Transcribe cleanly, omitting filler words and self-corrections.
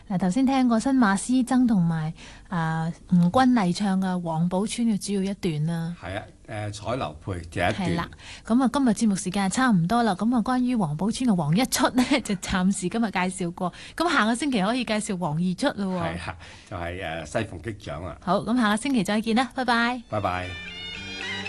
嗱，頭先聽過新馬師曾同埋吳君麗唱嘅《黃埔村》嘅主要一段啦。 係啊，彩樓配第一段。 係啦，咁啊，今日節目時間係差唔多啦。咁啊，關於黃埔村嘅黃一出呢，就暫時今日介紹過。咁下個星期可以介紹黃二出咯喎。 係啊，就係西鳳擊掌啊。 好，咁下個星期再見啦，拜拜。 拜拜。